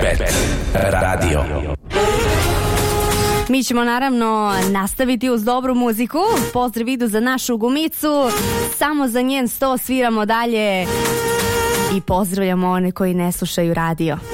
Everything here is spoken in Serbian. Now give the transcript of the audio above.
Pet radio. Mi ćemo naravno nastaviti uz dobru muziku. Pozdrav idu za našu gumicu. Samo za njen sto sviramo dalje. I pozdravljamo one koji ne slušaju radio.